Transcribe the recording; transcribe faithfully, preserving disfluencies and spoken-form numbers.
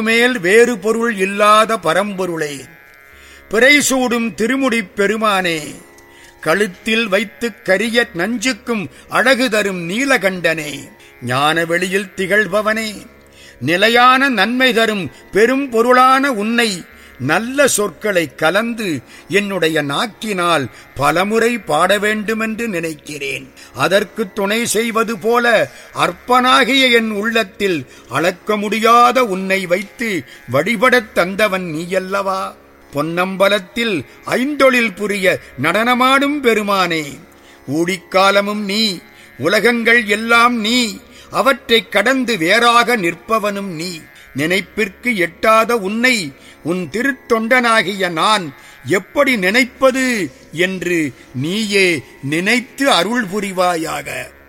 மேல் வேறு பொருள் இல்லாத பரம்பொருளே, பிறைசூடும் திருமுடிப் பெருமானே, கழுத்தில் வைத்துக் கரிய நஞ்சுக்கும் அழகு தரும் நீலகண்டனே, ஞான வெளியில் திகழ்பவனே, நிலையான நன்மை தரும் பெரும் பொருளான உன்னை நல்ல சொற்களை கலந்து என்னுடைய நாக்கினால் பலமுறை பாட வேண்டுமென்று நினைக்கிறேன். அதற்கு துணை செய்வது போல அற்பனாகிய என் உள்ளத்தில் அளக்க முடியாத உன்னை வைத்து வழிபடத் தந்தவன் நீயல்லவா? பொன்னம்பலத்தில் ஐந்தொழில் புரிய நடனமாடும் பெருமானே, ஊழிக்காலமும் நீ, உலகங்கள் எல்லாம் நீ, அவற்றைக் கடந்து வேறாக நிற்பவனும் நீ. நினைப்பிற்கு எட்டாத உன்னை உன் திருத்தொண்டனாகிய நான் எப்படி நினைப்பது என்று நீயே நினைத்து அருள் புரிவாயாக.